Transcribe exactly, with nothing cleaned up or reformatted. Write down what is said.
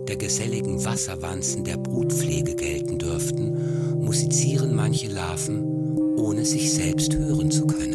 der geselligen Wasserwanzen der Brutpflege gelten dürften, musizieren manche Larven, ohne sich selbst hören zu können.